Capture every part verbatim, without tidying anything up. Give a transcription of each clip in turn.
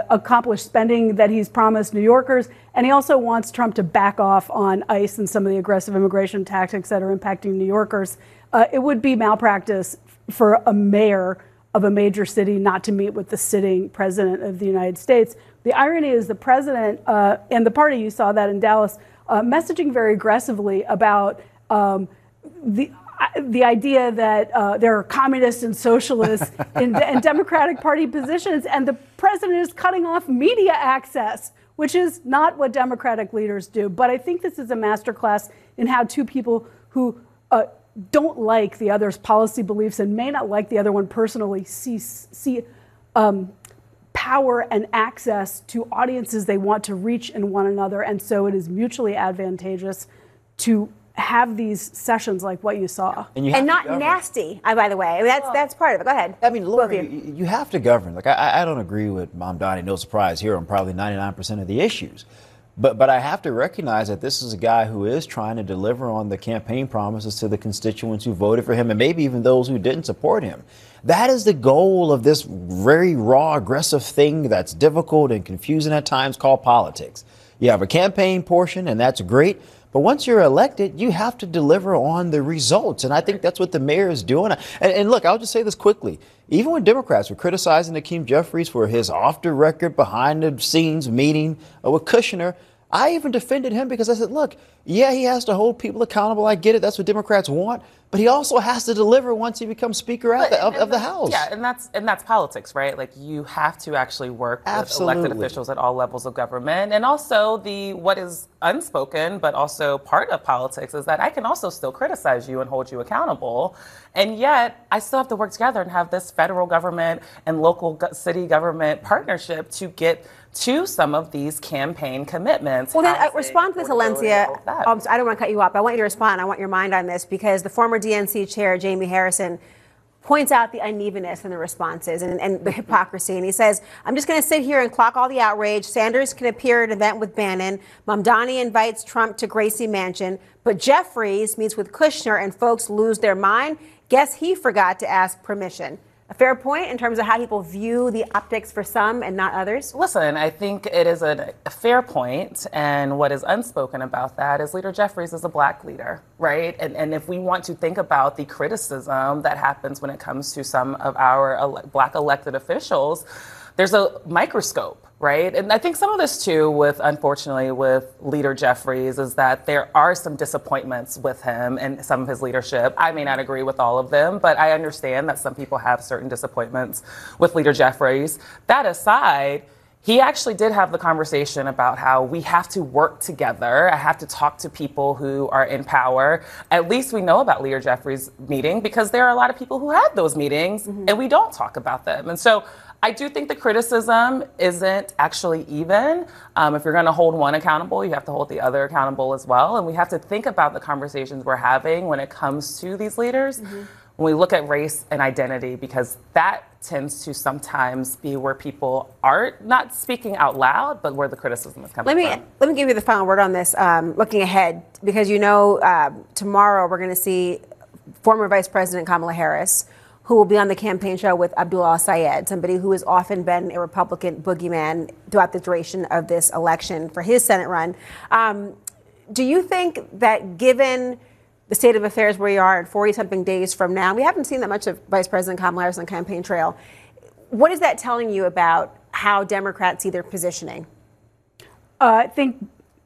accomplish spending that he's promised New Yorkers. And he also wants Trump to back off on ICE and some of the aggressive immigration tactics that are impacting New Yorkers. Uh, it would be malpractice for a mayor of a major city not to meet with the sitting president of the United States. The irony is the president uh, and the party, you saw that in Dallas, uh, messaging very aggressively about um, the the idea that uh, there are communists and socialists in, in Democratic Party positions, and the president is cutting off media access, which is not what Democratic leaders do. But I think this is a masterclass in how two people who uh, don't like the other's policy beliefs and may not like the other one personally see, see um, power and access to audiences they want to reach in one another. And so it is mutually advantageous to have these sessions like what you saw. And, you and not nasty, uh, by the way. I mean, that's, that's part of it. Go ahead. I mean, look, you. you have to govern. Like, I, I don't agree with Mamdani, no surprise here on probably ninety-nine percent of the issues. But but I have to recognize that this is a guy who is trying to deliver on the campaign promises to the constituents who voted for him and maybe even those who didn't support him. That is the goal of this very raw, aggressive thing that's difficult and confusing at times called politics. You have a campaign portion, and that's great. But once you're elected, you have to deliver on the results. And I think that's what the mayor is doing. And, and look, I'll just say this quickly. Even when Democrats were criticizing Hakeem Jeffries for his off-the-record, behind-the-scenes meeting with Kushner, I even defended him because I said, look, yeah, he has to hold people accountable. I get it. That's what Democrats want. But he also has to deliver once he becomes Speaker of, the, of, of the House. Yeah, and that's and that's politics, right? Like, you have to actually work Absolutely. with elected officials at all levels of government. And also the what is unspoken, but also part of politics, is that I can also still criticize you and hold you accountable. And yet I still have to work together and have this federal government and local go- city government partnership to get to some of these campaign commitments. Well, then uh, respond to this, Alencia. Um, I don't want to cut you off, but I want you to respond. I want your mind on this because the former D N C chair, Jamie Harrison, points out the unevenness in the responses and, and the hypocrisy. And he says, I'm just going to sit here and clock all the outrage. Sanders can appear at an event with Bannon. Mamdani invites Trump to Gracie Mansion. But Jeffries meets with Kushner and folks lose their mind. Guess he forgot to ask permission. A fair point in terms of how people view the optics for some and not others? Listen, I think it is a, a fair point, and what is unspoken about that is Leader Jeffries is a black leader, right? And, and if we want to think about the criticism that happens when it comes to some of our ele- black elected officials, there's a microscope, right? And I think some of this too with, unfortunately, with Leader Jeffries is that there are some disappointments with him and some of his leadership. I may not agree with all of them, but I understand that some people have certain disappointments with Leader Jeffries. That aside, he actually did have the conversation about how we have to work together. I have to talk to people who are in power. At least we know about Leader Jeffries' meeting because there are a lot of people who had those meetings mm-hmm. and we don't talk about them. And so I do think the criticism isn't actually even. Um, if you're going to hold one accountable, you have to hold the other accountable as well. And we have to think about the conversations we're having when it comes to these leaders. Mm-hmm. When we look at race and identity, because that tends to sometimes be where people are not speaking out loud, but where the criticism is coming let me, from. Let me give you the final word on this, um, looking ahead, because you know uh, tomorrow we're going to see former Vice President Kamala Harris, who will be on the campaign show with Abdullah Syed, somebody who has often been a Republican boogeyman throughout the duration of this election for his Senate run. Um, do you think that given the state of affairs where we are at forty-something days from now, we haven't seen that much of Vice President Kamala Harris on the campaign trail, what is that telling you about how Democrats see their positioning? Uh, I think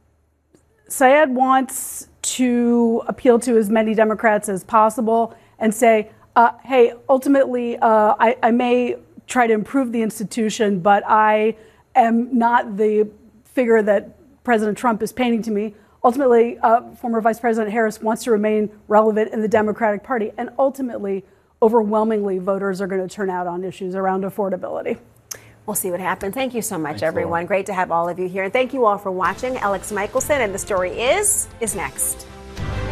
Syed wants to appeal to as many Democrats as possible and say, Uh, hey, ultimately, uh, I, I may try to improve the institution, but I am not the figure that President Trump is painting to me. Ultimately, uh, former Vice President Harris wants to remain relevant in the Democratic Party. And ultimately, overwhelmingly, voters are going to turn out on issues around affordability. We'll see what happens. Thank you so much, Thanks, everyone. Laura. Great to have all of you here. And thank you all for watching. Alex Michelson, and The Story Is, is next.